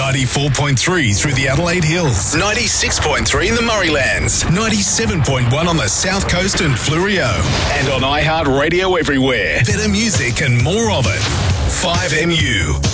94.3 through the Adelaide Hills, 96.3 in the Murraylands, 97.1 on the South Coast and Fleurieu, and on iHeartRadio everywhere. Better music and more of it. 5MU.